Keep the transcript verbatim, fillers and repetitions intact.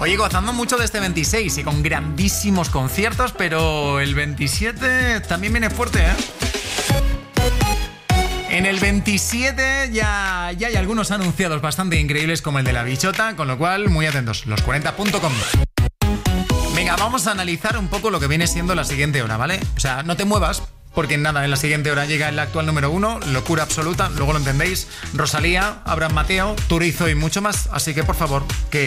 Oye, gozando mucho de este veintiséis y con grandísimos conciertos, pero el veintisiete también viene fuerte, ¿eh? En el veintisiete ya, ya hay algunos anunciados bastante increíbles como el de La Bichota, con lo cual muy atentos, los cuarenta punto com. Venga, vamos a analizar un poco lo que viene siendo la siguiente hora, ¿vale? O sea, no te muevas, porque nada, en la siguiente hora llega el actual número uno, locura absoluta, luego lo entendéis, Rosalía, Abraham Mateo, Turizo y mucho más, así que por favor, que